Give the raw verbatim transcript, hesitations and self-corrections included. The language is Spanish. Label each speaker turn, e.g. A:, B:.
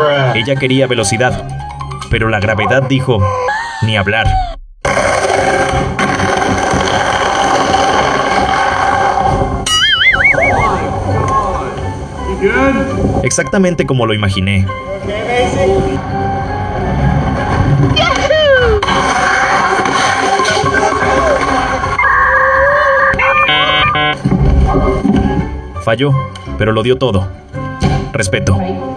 A: Ella quería velocidad, pero la gravedad dijo, ni hablar. Exactamente como lo imaginé. Falló, pero lo dio todo. Respeto.